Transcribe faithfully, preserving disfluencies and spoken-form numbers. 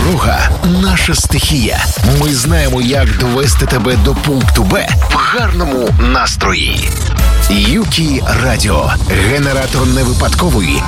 Дорога – наша стихія. Ми знаємо, як довести тебе до пункту Б в гарному настрої. Юкі Радіо. Генератор невипадкової,